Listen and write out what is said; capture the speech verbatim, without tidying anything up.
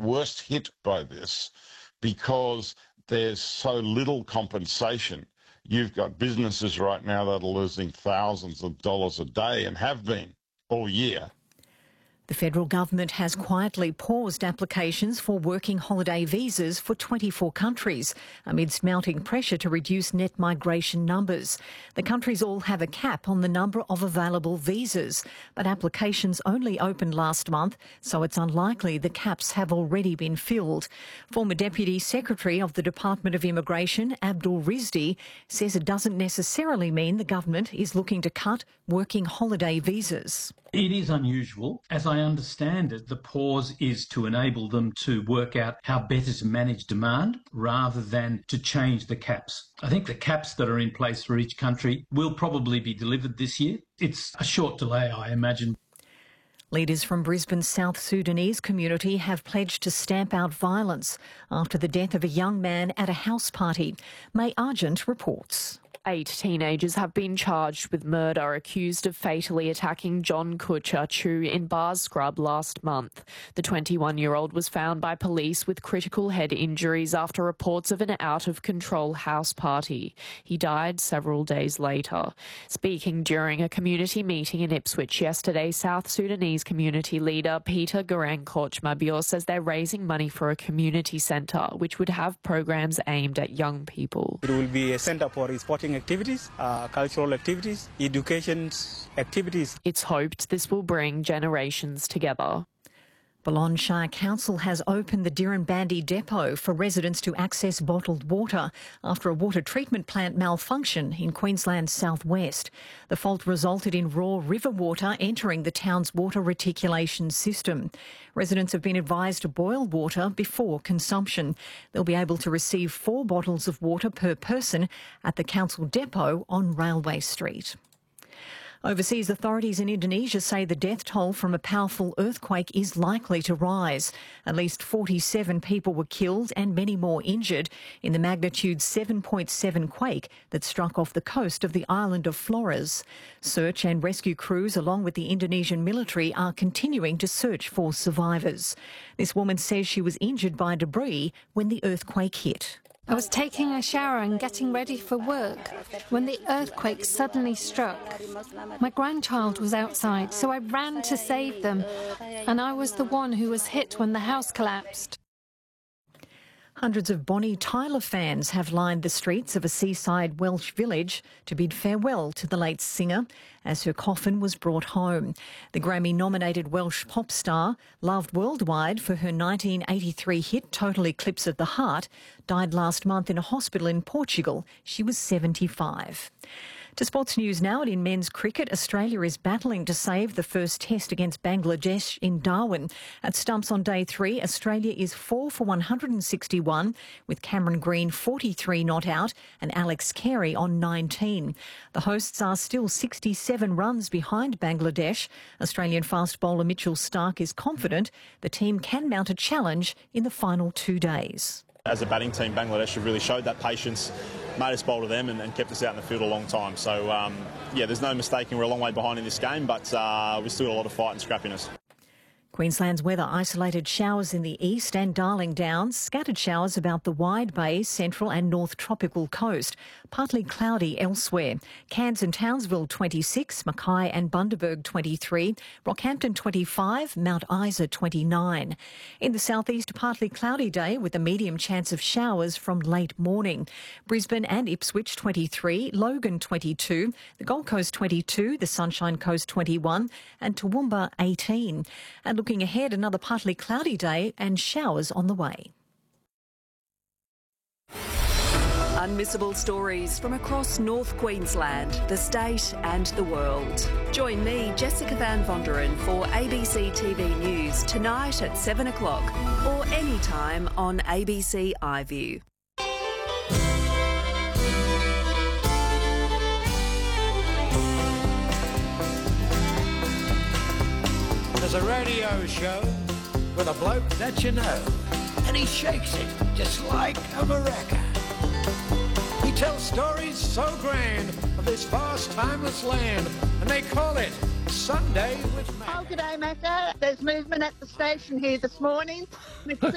worst hit by this because there's so little compensation. You've got businesses right now that are losing thousands of dollars a day and have been all year. The federal government has quietly paused applications for working holiday visas for twenty-four countries amidst mounting pressure to reduce net migration numbers. The countries all have a cap on the number of available visas, but applications only opened last month, so it's unlikely the caps have already been filled. Former Deputy Secretary of the Department of Immigration, Abdul Rizdi, says it doesn't necessarily mean the government is looking to cut working holiday visas. It is unusual. As I understand it, the pause is to enable them to work out how better to manage demand rather than to change the caps. I think the caps that are in place for each country will probably be delivered this year. It's a short delay, I imagine. Leaders from Brisbane's South Sudanese community have pledged to stamp out violence after the death of a young man at a house party. May Argent reports. Eight teenagers have been charged with murder, accused of fatally attacking John Kuchachu in Bars Scrub last month. The twenty-one-year-old was found by police with critical head injuries after reports of an out-of-control house party. He died several days later. Speaking during a community meeting in Ipswich yesterday, South Sudanese community leader Peter Garang Korchmabio says they're raising money for a community centre, which would have programs aimed at young people. It will be a centre for sporting activities, uh, cultural activities, education activities. It's hoped this will bring generations together. Balonne Shire Council has opened the Dirranbandi depot for residents to access bottled water after a water treatment plant malfunction in Queensland's southwest. The fault resulted in raw river water entering the town's water reticulation system. Residents have been advised to boil water before consumption. They'll be able to receive four bottles of water per person at the council depot on Railway Street. Overseas authorities in Indonesia say the death toll from a powerful earthquake is likely to rise. At least forty-seven people were killed and many more injured in the magnitude seven point seven quake that struck off the coast of the island of Flores. Search and rescue crews along with the Indonesian military are continuing to search for survivors. This woman says she was injured by debris when the earthquake hit. I was taking a shower and getting ready for work when the earthquake suddenly struck. My grandchild was outside, so I ran to save them, and I was the one who was hit when the house collapsed. Hundreds of Bonnie Tyler fans have lined the streets of a seaside Welsh village to bid farewell to the late singer as her coffin was brought home. The Grammy-nominated Welsh pop star, loved worldwide for her nineteen eighty-three hit Total Eclipse of the Heart, died last month in a hospital in Portugal. She was seventy-five. To sports news now, and in men's cricket, Australia is battling to save the first test against Bangladesh in Darwin. At stumps on day three, Australia is four for one hundred sixty-one, with Cameron Green forty-three not out and Alex Carey on nineteen. The hosts are still sixty-seven runs behind Bangladesh. Australian fast bowler Mitchell Starc is confident the team can mount a challenge in the final two days. As a batting team, Bangladesh have really showed that patience, made us bowl to them and, and kept us out in the field a long time. So, um, yeah, there's no mistaking we're a long way behind in this game, but uh, we've still got a lot of fight and scrappiness. Queensland's weather: isolated showers in the east and Darling Downs, scattered showers about the Wide Bay, Central and North Tropical Coast, partly cloudy elsewhere. Cairns and Townsville twenty-six, Mackay and Bundaberg twenty-three, Rockhampton twenty-five, Mount Isa twenty-nine. In the southeast, partly cloudy day with a medium chance of showers from late morning. Brisbane and Ipswich twenty-three, Logan twenty-two, the Gold Coast twenty-two, the Sunshine Coast twenty-one and Toowoomba eighteen. And looking ahead, another partly cloudy day and showers on the way. Unmissable stories from across North Queensland, the state and the world. Join me, Jessica Van Vonderen, for A B C T V News tonight at seven o'clock or anytime on A B C iView. There's a radio show with a bloke that you know, and he shakes it just like a maraca. He tells stories so grand of this vast, timeless land, and they call it Sunday with Macca. Oh, g'day, Macca. There's movement at the station here this morning.